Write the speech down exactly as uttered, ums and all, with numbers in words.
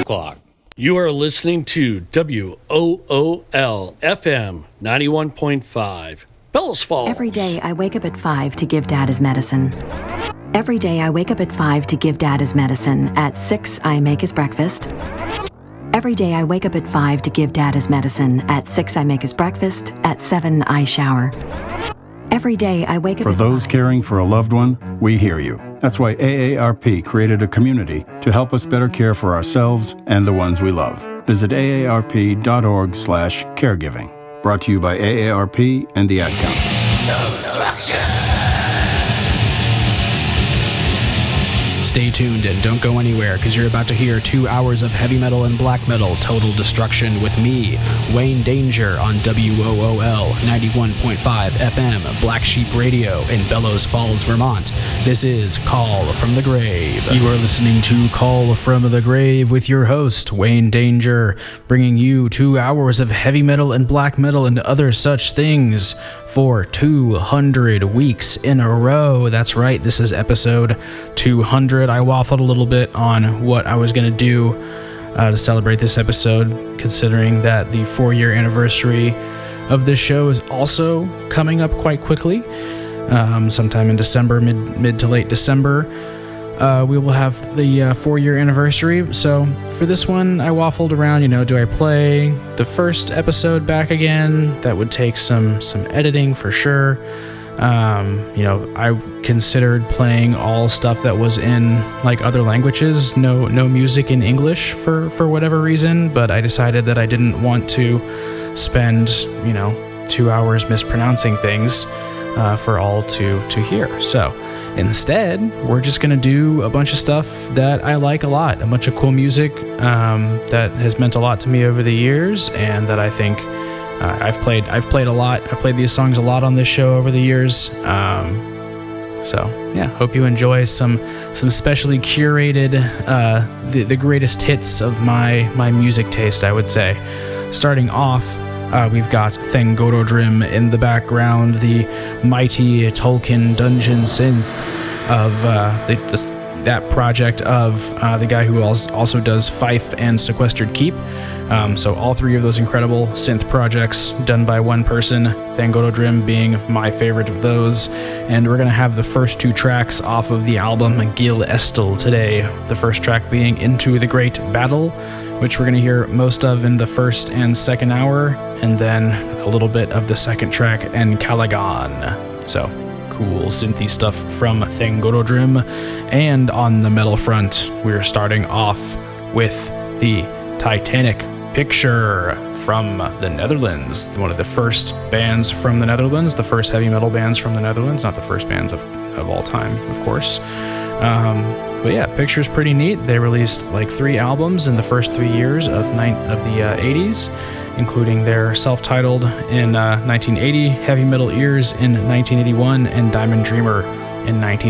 o'clock. You are listening to W O O L F M ninety-one point five, Bellows Falls. Every day I wake up at five to give Dad his medicine. Every day I wake up at five to give Dad his medicine. At six I make his breakfast. Every day I wake up at five to give Dad his medicine. At six I make his breakfast. At seven I shower. Every day I wake up For at those five. caring for a loved one, we hear you. That's why A A R P created a community to help us better care for ourselves and the ones we love. Visit aarp.org slash caregiving. Brought to you by A A R P and the Ad Council. Stay tuned and don't go anywhere, because you're about to hear two hours of heavy metal and black metal total destruction with me, Wayne Danger, on W O O L ninety-one point five F M, Black Sheep Radio in Bellows Falls, Vermont. This is Call from the Grave. You are listening to Call from the Grave with your host, Wayne Danger, bringing you two hours of heavy metal and black metal and other such things for two hundred weeks in a row. That's right, this is episode two hundred. I waffled a little bit on what I was going to do uh, to celebrate this episode, considering that the four-year anniversary of this show is also coming up quite quickly. Um, sometime in December, mid mid to late December, uh, we will have the uh, four-year anniversary. So for this one, I waffled around, you know, do I play the first episode back again? That would take some some editing for sure. Um, you know, I considered playing all stuff that was in like other languages, no no music in English for, for whatever reason, but I decided that I didn't want to spend, you know, two hours mispronouncing things uh, for all to, to hear. So instead, we're just going to do a bunch of stuff that I like a lot, a bunch of cool music um, that has meant a lot to me over the years, and that I think uh, I've played I've played a lot. I've played these songs a lot on this show over the years. Um, so, yeah, hope you enjoy some some specially curated, uh, the, the greatest hits of my, my music taste, I would say. Starting off, Uh, we've got Thangorodrim in the background, the mighty Tolkien dungeon synth of uh, the, the, that project of uh, the guy who also does Fife and Sequestered Keep. Um, so all three of those incredible synth projects done by one person, Thangorodrim being my favorite of those. And we're going to have the first two tracks off of the album Gil Estel today. The first track being Into the Great Battle, which we're going to hear most of in the first and second hour, and then a little bit of the second track, Encalagon. So, cool synthy stuff from Thangorodrim. And on the metal front, we're starting off with the Titanic Picture from the Netherlands, one of the first bands from the Netherlands, the first heavy metal bands from the Netherlands, not the first bands of, of all time, of course. Um, but yeah, Picture's pretty neat. They released like three albums in the first three years of ni- of the uh, eighties, including their self-titled in uh, nineteen eighty, Heavy Metal Ears in nineteen eighty-one, and Diamond Dreamer in nineteen